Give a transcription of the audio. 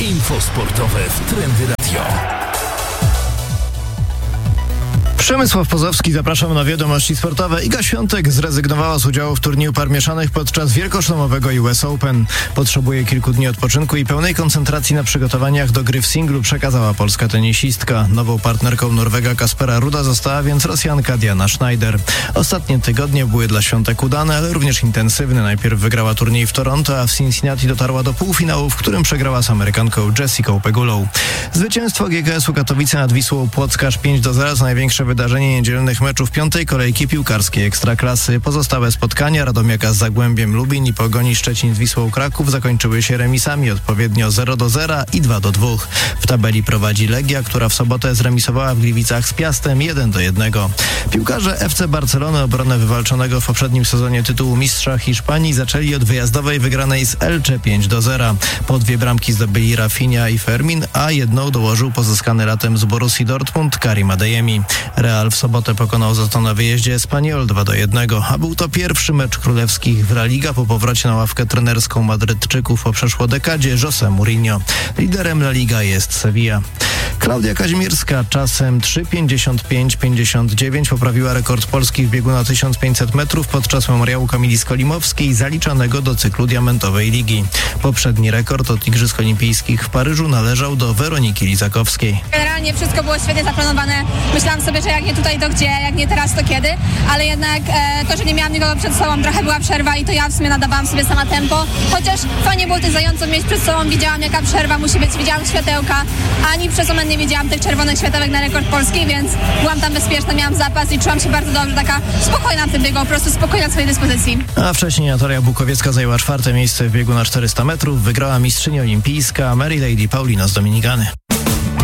Info sportowe w Trendy Radio. Przemysław Pozowski, zapraszam na wiadomości sportowe. Iga Świątek zrezygnowała z udziału w turnieju par mieszanych podczas wielkoszlemowego US Open. Potrzebuje kilku dni odpoczynku i pełnej koncentracji na przygotowaniach do gry w singlu, przekazała polska tenisistka. Nową partnerką Norwega Kaspera Ruda została więc Rosjanka Diana Schneider. Ostatnie tygodnie były dla Świątek udane, ale również intensywne. Najpierw wygrała turniej w Toronto, a w Cincinnati dotarła do półfinału, w którym przegrała z Amerykanką Jessicą Pegulą. Zwycięstwo GKS-u Katowice nad Wisłą Płock aż 5-0 to największe wydarzenie niedzielnych meczów piątej kolejki piłkarskiej Ekstraklasy. Pozostałe spotkania Radomiaka z Zagłębiem Lubin i Pogoni Szczecin z Wisłą Kraków zakończyły się remisami odpowiednio 0-0 i 2-2. W tabeli prowadzi Legia, która w sobotę zremisowała w Gliwicach z Piastem 1-1. Piłkarze FC Barcelony obronę wywalczonego w poprzednim sezonie tytułu mistrza Hiszpanii zaczęli od wyjazdowej wygranej z Elche 5-0. Po 2 bramki zdobyli Rafinha i Fermin, a jedną dołożył pozyskany latem z Borussii Dortmund Karim Adeyemi. Real w sobotę pokonał za to na wyjeździe Espanyol 2-1, a był to pierwszy mecz królewskich w La Liga po powrocie na ławkę trenerską Madrydczyków po przeszłodekadzie José Mourinho. Liderem La Liga jest Sevilla. Klaudia Kazimierska czasem 3:55:59 poprawiła rekord Polski w biegu na 1500 metrów podczas memoriału Kamili Skolimowskiej zaliczanego do cyklu Diamentowej Ligi. Poprzedni rekord od Igrzysk Olimpijskich w Paryżu należał do Weroniki Lizakowskiej. Generalnie wszystko było świetnie zaplanowane. Myślałam sobie, że jak nie tutaj, to gdzie, jak nie teraz, to kiedy, ale jednak to, że nie miałam nikogo przed sobą, trochę była przerwa i to ja w sumie nadawałam sobie sama tempo, chociaż fajnie było tych zająców mieć przed sobą, widziałam jaka przerwa musi być, widziałam światełka, ani przez moment nie widziałam tych czerwonych światełek na rekord Polski, więc byłam tam bezpieczna, miałam zapas i czułam się bardzo dobrze, taka spokojna w tym biegu, po prostu spokojna w swojej dyspozycji. A wcześniej Natalia Bukowiecka zajęła 4. miejsce w biegu na 400 metrów, wygrała mistrzyni olimpijska Mary Lady Paulina z Dominikany.